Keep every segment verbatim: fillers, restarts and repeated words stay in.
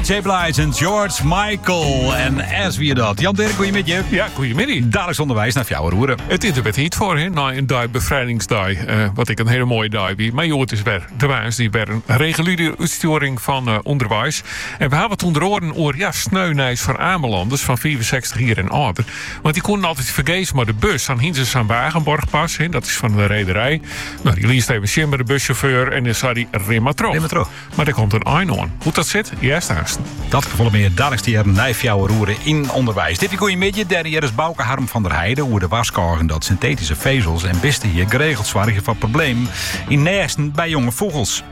J. Blige en George Michael. En as wie je dat. Jan Dirk, goeiemiddag. Ja, goeiemiddag. Dagelijks onderwijs naar Fjouwer Roeren. Het internet hiet voor, hè, na een dag bevrijdingsdag. Uh, wat ik een hele mooie dag wie. Maar joh, het is weer de waas die weer een reguliere uitsturing van uh, onderwijs. En we hebben het onder oren over ja, sneunijs voor Amelanders van vierenzestig hier en ouder. Want die konden altijd vergezen maar de bus aan Hinzes aan Wagenborgpas. Hè, dat is van de rederij. Nou, die liest even Schimmer, de buschauffeur. En dan zei hij rimma terug. Rimma terug. Maar er komt een ein aan. Hoe dat zit? Juist haast. Dat gevolg meer dagelijks die er naar Fjouwer Roeren in onderwijs. Dit goeiemiddag. Derde jaar is Bouke Harm van der Heijden. Hoe de waskorgen dat synthetische vezels en bisten hier geregeld zwargen van probleem in nesten bij jonge vogels.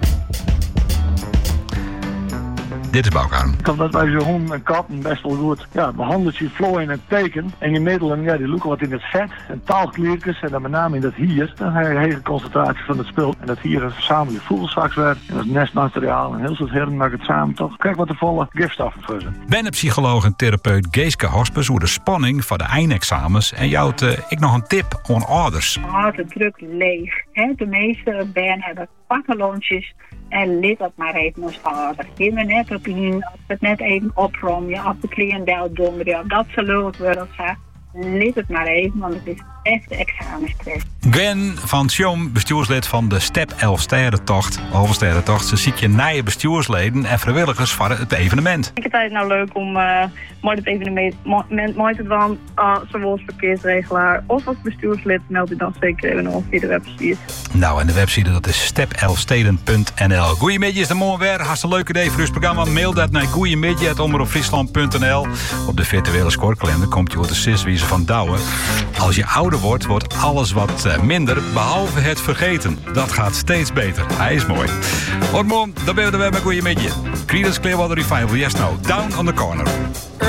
Dit is Bouke Harm. Dat wij zo'n honden en katten best wel goed ja, behandeld je vlooi in het teken. En je middelen, ja, die loeken wat in het vet en taalkliertjes en dan met name in dat hier. Dan heb je een hele concentratie van het spul. En dat hier verzamel je vogelzakswerk. En dat is nestmateriaal en heel veel heren maakt het samen toch. Kijk wat de volle gifstoffen voor zijn. Ben een psycholoog en therapeut Geeske Hospes hoe de spanning voor de eindexamens. En jou uh, ik nog een tip aan ouders. Houd de druk leeg. He, de meeste ben hebben pakkenlontjes. En lid dat maar even als ouder. Je me net op in, als het net even oprom, je op de cliëntel donderen, dat ze leuk worden, lid het maar even, want het is echt de examenstress. Gwen van Tjom, bestuurslid van de Step Elfstedentocht. Elfstedentocht. Ze ziet je nieuwe bestuursleden en vrijwilligers voor het evenement. Ik vind het nou leuk om uh, mooi het evenement mooi te doen, uh, zowel als verkeersregelaar of als bestuurslid, meld je dan zeker even op via de website. Nou, en de website dat is step elfsteden punt n l. Goeiemiddag is de mooi weer. Hartstikke leuk idee voor ons programma. Mail dat naar goeiemiddag punt omroepfriesland punt n l. Op de virtuele scorekalender komt je op de zeswijze van Douwen. Als je ouder wordt, wordt alles wat minder, behalve het vergeten. Dat gaat steeds beter. Hij is mooi. Hormon, dan ben we er weer bij goeiemiddag. Creedence Clearwater Revival, yes no. Down on the corner.